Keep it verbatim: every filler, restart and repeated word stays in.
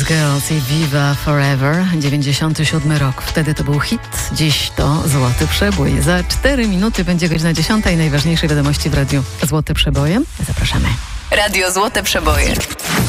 Girls i Viva Forever, dziewięćdziesiąty siódmy rok. Wtedy to był hit, dziś to Złoty Przebój. Za cztery minuty będzie godzina dziesiąta i najważniejsze wiadomości w radiu Złote Przeboje. Zapraszamy. Radio Złote Przeboje.